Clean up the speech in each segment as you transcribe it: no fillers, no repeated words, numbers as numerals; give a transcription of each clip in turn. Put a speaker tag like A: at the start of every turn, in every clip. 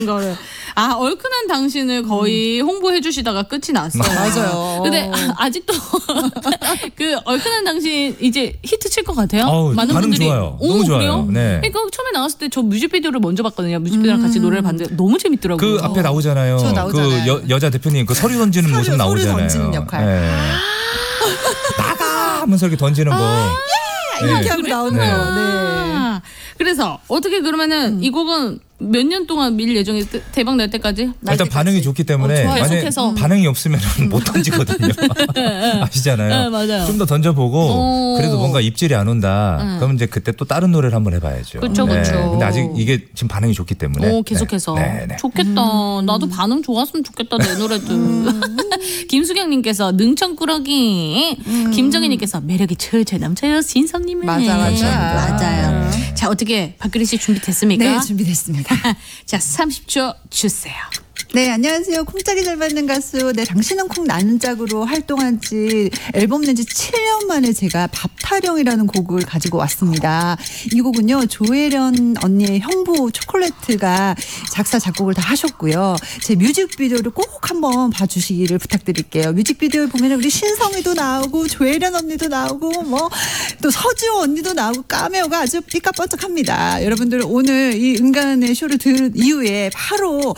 A: 거를. 아, 얼큰한 당신을 거의 홍보해 주시다가 끝이 났어요.
B: 맞아요.
A: 근데 아직도 그 얼큰한 당신 이제 히트 칠 것 같아요. 많은
C: 반응
A: 분들이
C: 좋아요. 너무 좋아요. 네.
A: 그러니까 처음에 나왔을 때 저 뮤직비디오를 먼저 봤거든요. 뮤직비디오랑 같이 노래를 봤는데 너무 재밌더라고요.
C: 그 앞에 나오잖아요.
B: 저 나오잖아요.
C: 그 여자 대표님 그 서류 던지는 모습 나오잖아요.
B: 던지는 역할.
C: 네. 나가 하면서 이렇게 던지는 거.
B: 이렇게 하고 나오는 거. 네.
A: 아, 그래서 어떻게 그러면 이 곡은 몇 년 동안 밀 예정이 대박 날 때까지?
C: 일단 반응이 좋기 때문에
A: 좋아요.
C: 만약에
A: 계속해서.
C: 반응이 없으면 못 던지거든요. 아시잖아요.
A: 네, 맞아요.
C: 좀 더 던져보고 그래도 뭔가 입질이 안 온다. 그럼 이제 그때 또 다른 노래를 한번 해봐야죠.
A: 그쵸, 그쵸.
C: 근데 아직 이게 지금 반응이 좋기 때문에.
A: 오, 계속해서.
C: 네.
A: 좋겠다. 나도 반응 좋았으면 좋겠다, 내 노래도. 김수경님께서 능청꾸러기. 김정희님께서 매력이 철철 넘쳐요, 신성님은.
B: 맞아.
A: 맞아요. 자, 어떻게 박규리 씨 준비됐습니까?
B: 네, 준비됐습니다.
A: 자, 30초 주세요.
B: 네, 안녕하세요. 콩짝이 잘 받는 가수. 네, 당신은 콩 나는 짝으로 활동한 지 앨범 낸 지 7년 만에 제가 밥타령이라는 곡을 가지고 왔습니다. 이 곡은요, 조혜련 언니의 형부 초콜릿가 작사, 작곡을 다 하셨고요. 제 뮤직비디오를 꼭 한번 봐주시기를 부탁드릴게요. 뮤직비디오에 보면 우리 신성이도 나오고, 조혜련 언니도 나오고, 뭐, 또 서지호 언니도 나오고, 카메오가 아주 삐까뻔쩍합니다. 여러분들 오늘 이 은간의 쇼를 들은 이후에 바로,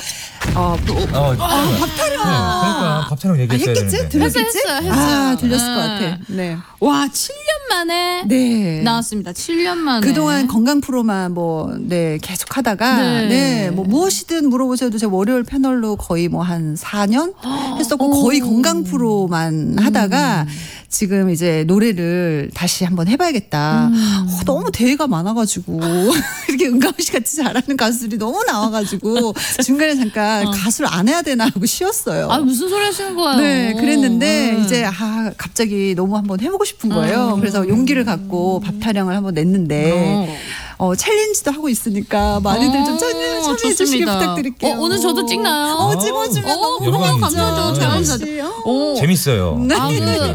C: 밥타령. 그러니까 밥타령 얘기했어야
B: 했겠지?
C: 되는데.
B: 들렸겠지?
A: 했어요.
B: 아, 들렸을 것 같아. 네.
A: 와, 7년 만에
B: 네.
A: 나왔습니다. 7년 만에.
B: 그동안 건강 프로만 계속 하다가,
A: 네.
B: 무엇이든 물어보셔도 제가 월요일 패널로 거의 한 4년 했었고, 거의 건강 프로만 하다가, 지금 이제 노래를 다시 한번 해봐야겠다. 너무 대회가 많아가지고 이렇게 은가은 씨 같이 잘하는 가수들이 너무 나와가지고 중간에 잠깐 가수를 안 해야 되나 하고 쉬었어요.
A: 아, 무슨 소리 하시는 거예요?
B: 네, 그랬는데 이제 갑자기 너무 한번 해보고 싶은 거예요. 그래서 용기를 갖고 밥타령을 한번 냈는데 챌린지도 하고 있으니까 많이들 좀 참여해 주시길 부탁드릴게요.
A: 오늘 저도 찍나요?
B: 찍어주면 너무
A: 그런 거
C: 영광이죠.
A: 감사하죠. 잘 감사하죠.
C: 재밌어요.
A: 아,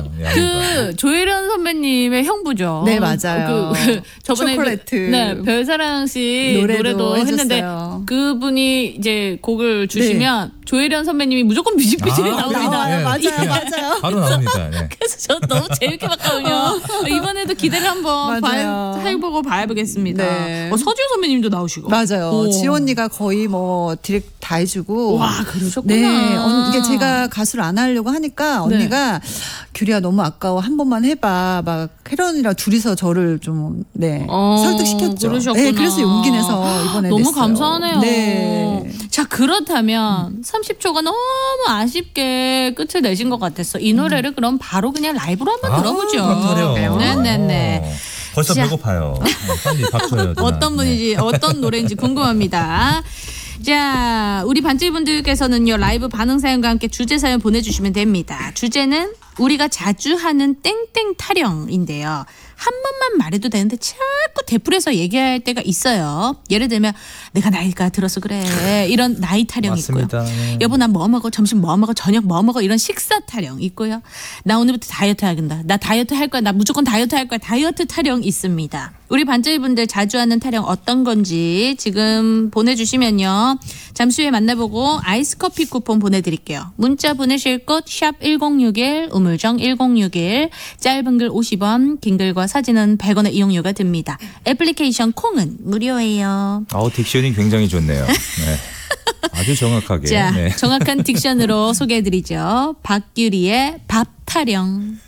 A: 그 조혜련 선배님의 형부죠.
B: 네, 맞아요.
A: 저번에
B: 초콜릿.
A: 네, 별사랑 씨 노래도 했는데
B: 해줬어요.
A: 그분이 이제 곡을 주시면 조혜련 선배님이 무조건 뮤직비디오에 나옵니다.
B: 나와요. 맞아요.
C: 바로 나옵니다. 네.
A: 그래서 저 너무 재밌게 봤거든요. 이번에도 기대를 한번
B: 맞아요.
A: 해보고 봐야겠습니다.
B: 네.
A: 서지호 선배님도 나오시고.
B: 맞아요. 지호 언니가 거의 디렉트 다 해주고.
A: 와, 그러셨구나.
B: 네. 이게 제가 가수를 안 하려고 하니까 언니가 규리야 너무 아까워 한 번만 해봐. 막 혜련이랑 둘이서 저를 좀 설득시켰죠.
A: 그러셨구나.
B: 네, 그래서 용기 내서 이번에
A: 너무
B: 냈어요.
A: 감사하네요.
B: 네.
A: 자, 그렇다면 30초가 너무 아쉽게 끝을 내신 것 같았어. 이 노래를 그럼 바로 그냥 라이브로 한번 들어보죠.
C: 밥타령.
A: 네네네.
C: 벌써
A: 자.
C: 배고파요. 빨리 밥 줘요. 누나.
A: 어떤 분인지 어떤 노래인지 궁금합니다. 자, 우리 반질분들께서는요 라이브 반응 사연과 함께 주제 사연 보내주시면 됩니다. 주제는 우리가 자주 하는 땡땡 타령인데요. 한 번만 말해도 되는데 자꾸 되풀이해서 얘기할 때가 있어요. 예를 들면 내가 나이가 들어서 그래 이런 나이 타령
C: 맞습니다.
A: 있고요.
C: 네.
A: 여보 나 뭐 먹어? 점심 뭐 먹어? 저녁 뭐 먹어? 이런 식사 타령 있고요. 나 오늘부터 다이어트 하겠다. 나 다이어트 할 거야. 나 무조건 다이어트 할 거야. 다이어트 타령 있습니다. 우리 반짝이분들 자주 하는 타령 어떤 건지 지금 보내주시면요. 잠시 후에 만나보고 아이스 커피 쿠폰 보내드릴게요. 문자 보내실 곳 샵 1061 우물정 1061 짧은 글 50원 긴 글과 사진은 100원의 이용료가 듭니다. 애플리케이션 콩은 무료예요.
C: 딕션이 굉장히 좋네요. 네. 아주 정확하게.
A: 자,
C: 네.
A: 정확한 딕션으로 소개해드리죠. 박규리의 밥타령.